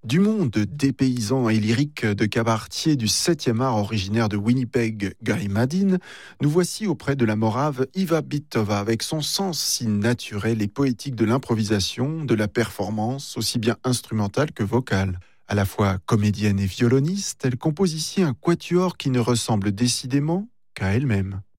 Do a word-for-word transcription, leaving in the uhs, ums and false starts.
Du monde dépaysant et lyrique de cabaretier du septième art originaire de Winnipeg, Guy Madin, nous voici auprès de la morave Iva Bitova avec son sens si naturel et poétique de l'improvisation, de la performance, aussi bien instrumentale que vocale. À la fois comédienne et violoniste, elle compose ici un quatuor qui ne ressemble décidément qu'à elle-même.